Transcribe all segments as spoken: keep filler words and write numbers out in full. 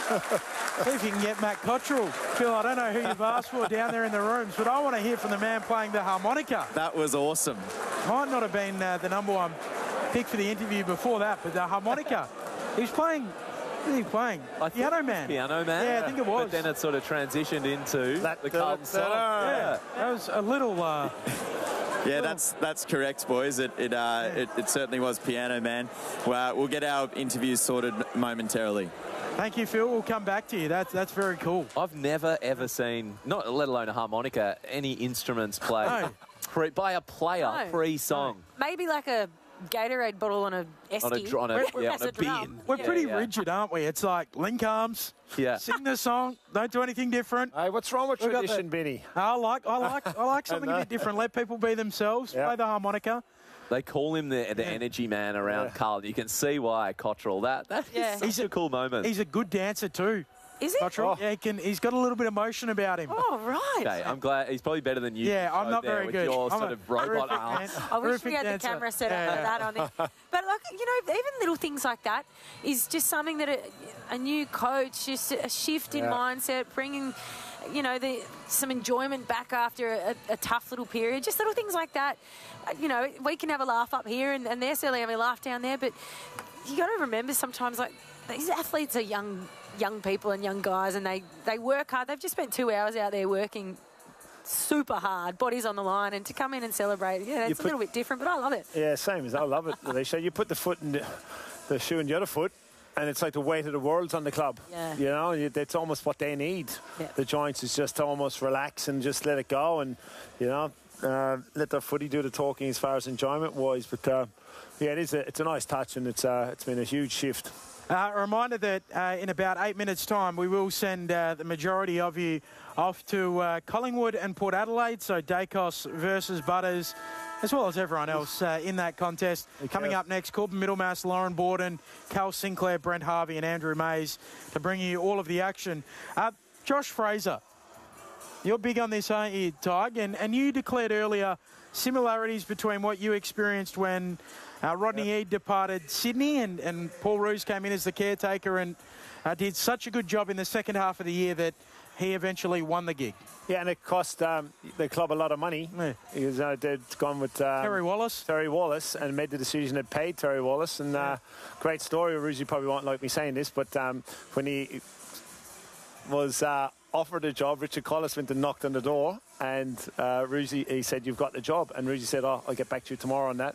See if you can get Matt Cottrell. Phil, I don't know who you've asked for down there in the rooms, but I want to hear from the man playing the harmonica. That was awesome. Might not have been uh, the number one pick for the interview before that, but the harmonica. He's playing, what is he playing? I Piano Man. Piano Man? Yeah, I think it was. But then it sort of transitioned into that, the Carlton song. Yeah, that was a little... Uh, Yeah, that's that's correct, boys. It it, uh, it it certainly was Piano Man. Well, we'll get our interviews sorted momentarily. Thank you, Phil. We'll come back to you. That's that's very cool. I've never ever seen, not let alone a harmonica, any instruments played No. pre, by a player No. pre-song. Maybe like a Gatorade bottle on a esky. On a, dr- on a, We're- yeah, That's on a a drum. bin. We're Yeah, pretty yeah. rigid, aren't we? It's like link arms, Yeah. sing the song, don't do anything different. Hey, what's wrong with We've got tradition, the- Benny? I like, I like, I like something a know. bit different. Let people be themselves. Yeah. Play the harmonica. They call him the, the energy man around Yeah. Carlton. You can see why, Cottrell. That, that is Yeah. such He's a, a- cool moment. He's a good dancer too. Is he? Cottrell. Oh. Yeah, he can. He's got a little bit of motion about him. Oh, right. Okay, I'm glad. He's probably better than you. Yeah, I'm both not there very with good. your I'm sort a of robot horrific arms. dan- I wish we horrific had dancer. the camera set up Yeah. like that on it. But, like, you know, even little things like that is just something that a, a new coach, just a shift in Yeah. mindset, bringing, you know, the, some enjoyment back after a, a tough little period. Just little things like that. Uh, You know, we can have a laugh up here and, and they're certainly having a laugh down there, but you got to remember sometimes, like, these athletes are young young people and young guys, and they, they work hard. They've just spent two hours out there working super hard, bodies on the line, and to come in and celebrate, yeah, it's put- a little bit different, but I love it. Yeah, same as I love it, Alicia. You put the foot in the, the shoe in the other foot, and it's like the weight of the world's on the club. Yeah. You know, you- that's almost what they need. Yeah. The joints is just to almost relax and just let it go, and you know, uh, let their footy do the talking as far as enjoyment wise. But uh, yeah, it is. A, it's a nice touch, and it's uh, it's been a huge shift. Uh, a reminder that uh, in about eight minutes' time, we will send uh, the majority of you off to uh, Collingwood and Port Adelaide. So Dacos versus Butters, as well as everyone else uh, in that contest. Okay. Coming up next, Corbin Middlemass, Lauren Borden, Cal Sinclair, Brent Harvey and Andrew Mays to bring you all of the action. Uh, Josh Fraser, you're big on this, aren't you, Tig? And, and you declared earlier similarities between what you experienced when uh, Rodney Yep. Eade departed Sydney and, and Paul Roos came in as the caretaker and uh, did such a good job in the second half of the year that he eventually won the gig. Yeah, and it cost um, the club a lot of money Yeah. because uh, they'd gone with um, Terry Wallace. Terry Wallace and made the decision to pay Terry Wallace. And uh, great story. Ruzi probably won't like me saying this, but um, when he was uh, offered a job, Richard Collis went and knocked on the door, and uh, Ruzi, he said, "You've got the job." And Ruzi said, "Oh, I'll get back to you tomorrow on that."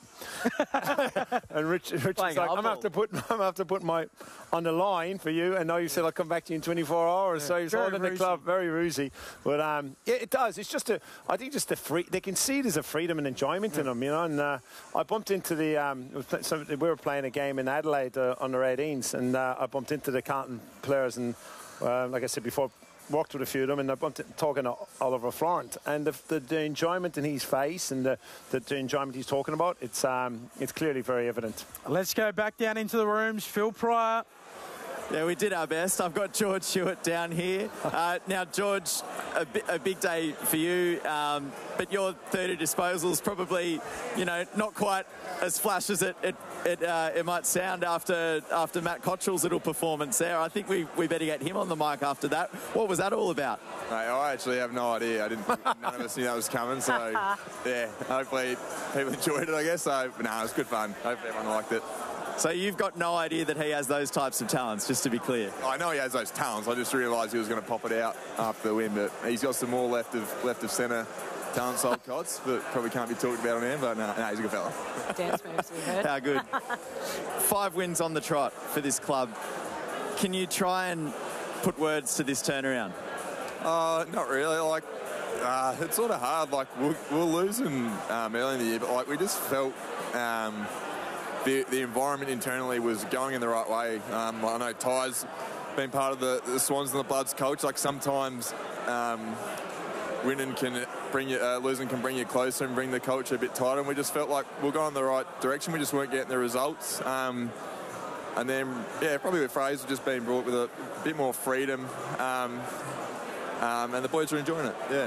and Rich, Richard's Playing like, "I'm humble. after put, I'm after put my on the line for you." And now you said, "I'll come back to you in twenty-four hours." So he's very holding the Ruzi. club, very Ruzi. But um, yeah, it does. It's just a, I think just the free. They can see there's a freedom and enjoyment in them, you know. And uh, I bumped into the, um, it was play- some, we were playing a game in Adelaide uh, under eighteens, and uh, I bumped into the Carlton players, and uh, like I said before, worked with a few of them, and I bumped into, talking to Oliver Florent, and the, the, the enjoyment in his face and the, the, the enjoyment he's talking about, it's um, it's clearly very evident. Let's go back down into the rooms. Phil Pryor. Yeah, we did our best. I've got George Stewart down here. Uh, now, George, a, bi- a big day for you, um, but your thirty disposals probably, you know, not quite as flash as it it it, uh, it might sound after after Matt Cottrell's little performance there. I think we, we better get him on the mic after that. What was that all about? Mate, I actually have no idea. I didn't. None of us knew that was coming. So yeah, hopefully people enjoyed it. I guess. So no, nah, it was good fun. Hopefully everyone liked it. So you've got no idea that he has those types of talents, just to be clear. I know he has those talents. I just realised he was going to pop it out after the win, but he's got some more left of left of centre talent side cods, but probably can't be talked about on air. But no, no, he's a good fella. Dance moves we heard. How good. Five wins on the trot for this club. Can you try and put words to this turnaround? Uh, not really. Like, uh, it's sort of hard. Like, we're, we're losing um, early in the year, but like we just felt um, the the environment internally was going in the right way. Um, I know Ty's been part of the, the Swans and the Bloods coach. Like sometimes um, winning can bring you, uh, losing can bring you closer and bring the culture a bit tighter. And we just felt like we're going in the right direction. We just weren't getting the results. Um, and then, yeah, probably with Fraser just being brought with a bit more freedom. Um, um, and the boys are enjoying it, yeah.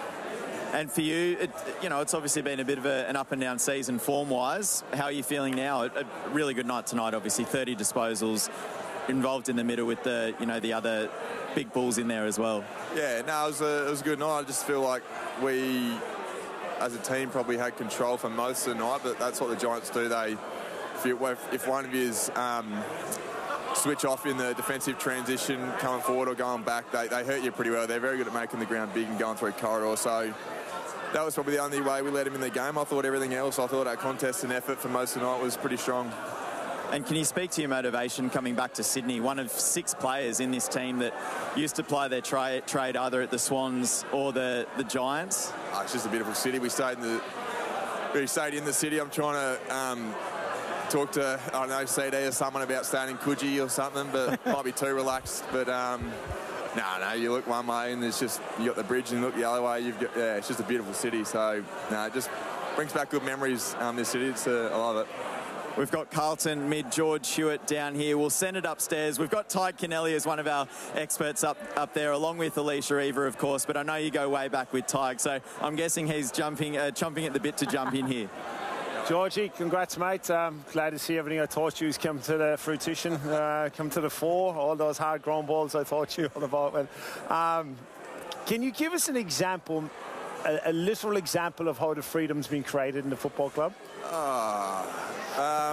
And for you, it, you know, it's obviously been a bit of a, an up and down season form-wise. How are you feeling now? A, a really good night tonight, obviously, thirty disposals. involved in the middle with the, you know, the other big bulls in there as well. Yeah, no, it was a, it was a good night. I just feel like we, as a team, probably had control for most of the night, but that's what the Giants do. They, if, you, if one of you is um, switch off in the defensive transition, coming forward or going back, they, they hurt you pretty well. They're very good at making the ground big and going through a corridor. So that was probably the only way we let him in the game. I thought everything else, I thought our contest and effort for most of the night was pretty strong. And can you speak to your motivation coming back to Sydney? One of six players in this team that used to play their tra- trade either at the Swans or the, the Giants. Oh, it's just a beautiful city. We stayed in the we stayed in the city. I'm trying to um, talk to, I don't know, C D or someone about staying in Coogee or something, but might be too relaxed. But um, no, no, you look one way and there's just, you got the bridge, and you look the other way. You've got, yeah, it's just a beautiful city. So no, it just brings back good memories. Um, this city, it's, uh, I love it. We've got Carlton mid, George Hewitt down here. We'll send it upstairs. We've got Ty Kennelly as one of our experts up, up there, along with Alicia Eva, of course. But I know you go way back with Ty, so I'm guessing he's jumping, uh, chomping at the bit to jump in here. Georgie, congrats, mate. Um, glad to see everything I taught you has come to the fruition, uh, come to the fore. All those hard-grown balls I taught you all about. Um, can you give us an example, a, a literal example of how the freedom's been created in the football club? Uh, um,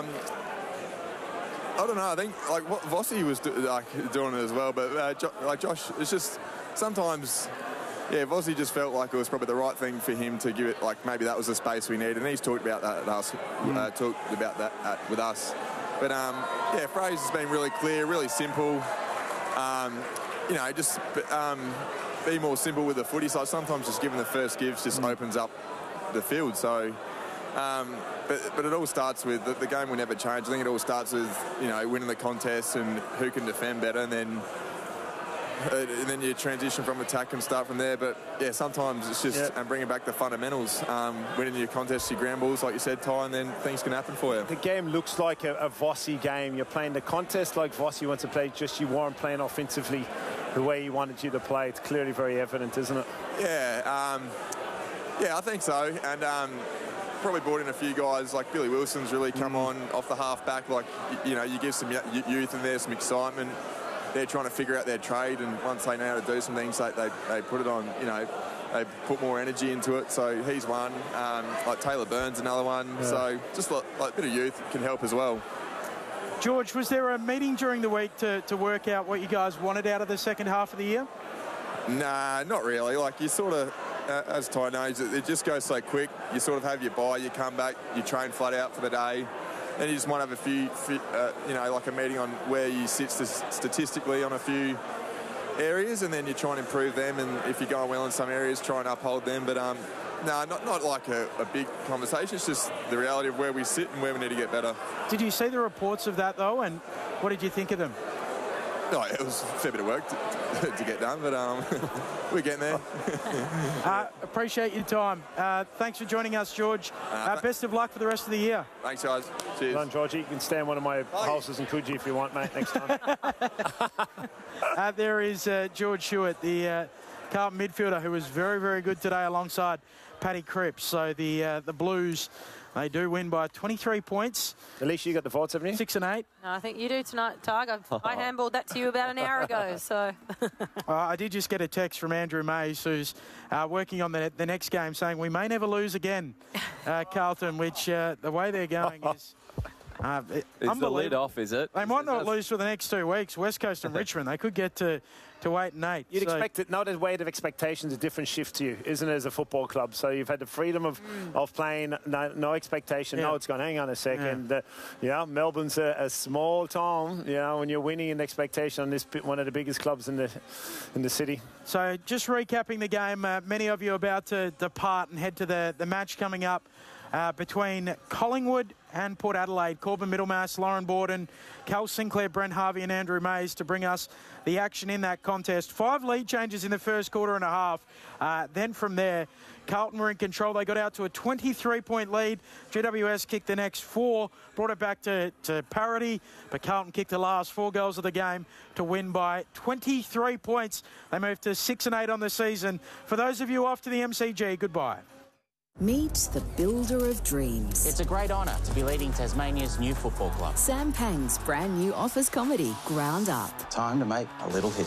I don't know. I think like what Vossi was do, like doing it as well, but uh, jo- like Josh, it's just sometimes, yeah, Vossi just felt like it was probably the right thing for him to give it. Like maybe that was the space we needed, and he's talked about that at us, mm. uh, talked about that at, with us. But um, yeah, Fraser has been really clear, really simple. Um, you know, just um, be more simple with the footy side. Sometimes just giving the first gives just mm. opens up the field. So. Um, but, but it all starts with the, the game will never change. I think it all starts with, you know, winning the contest and who can defend better, and then uh, and then you transition from attack and start from there. But yeah, sometimes it's just yep. and bringing back the fundamentals, um, winning your contest, your ground balls, like you said, Ty, and then things can happen for you. The game looks like a, a Vossi game. You're playing the contest like Vossi wants to play, just you weren't playing offensively the way he wanted you to play. It's clearly very evident, isn't it? Yeah, um, yeah, I think so, and. Um, Probably brought in a few guys like Billy Wilson's really come mm. on off the half back. Like, you know, you give some youth in there, some excitement. They're trying to figure out their trade, and once they know how to do some things, they, they, they put it on, you know, they put more energy into it. So he's one. Um, like Taylor Burns, another one. Yeah. So just like, like a bit of youth can help as well. George, was there a meeting during the week to, to work out what you guys wanted out of the second half of the year? Nah, not really. Like, you sort of... Uh, as Ty knows, it, it just goes so quick. You sort of have your bye, you come back, you train flat out for the day, and you just want to have a few, few uh, you know, like a meeting on where you sit st- statistically on a few areas, and then you try and improve them, and if you're going well in some areas, try and uphold them. But um, no, not, not like a, a big conversation. It's just the reality of where we sit and where we need to get better. Did you see the reports of that, though, and what did you think of them? No, it was a fair bit of work to, to get done, but um, we're getting there. uh, appreciate your time. Uh, thanks for joining us, George. Uh, uh, best of luck for the rest of the year. Thanks, guys. Cheers. Well done, Georgie. You can stay in one of my Bye. houses in Coogee if you want, mate, next time. uh, there is uh, George Hewitt, the uh, Carlton midfielder, who was very, very good today alongside Paddy Cripps. So the uh, the Blues... They do win by twenty-three points. Alicia, you got the votes, haven't you? Six and eight. No, I think you do tonight, Tig. I handballed that to you about an hour ago. So uh, I did just get a text from Andrew Mays, who's uh, working on the, the next game, saying we may never lose again, uh, Carlton, which uh, the way they're going is... Uh, it, it's the lead off, is it? They is might it not does... lose for the next two weeks. West Coast and Richmond, they could get to, to eight and eight. You'd so. expect it. Now the weight of expectations, a different shift to you, isn't it, as a football club? So you've had the freedom of, mm. of playing, no, no expectation. Yeah. Now it's gone, hang on a second. Yeah, uh, yeah Melbourne's a, a small town, you know, when you're winning in expectation on this one of the biggest clubs in the in the city. So just recapping the game, uh, many of you are about to depart and head to the, the match coming up Uh, between Collingwood and Port Adelaide. Corbin Middlemass, Lauren Borden, Cal Sinclair, Brent Harvey and Andrew Mays to bring us the action in that contest. Five lead changes in the first quarter and a half. Uh, then from there, Carlton were in control. They got out to a twenty-three point lead. G W S kicked the next four, brought it back to, to parity, but Carlton kicked the last four goals of the game to win by twenty-three points. They moved to six and eight on the season. For those of you off to the M C G, goodbye. Meet the builder of dreams. It's a great honour to be leading Tasmania's new football club. Sam Pang's brand new office comedy, Ground Up. Time to make a little history.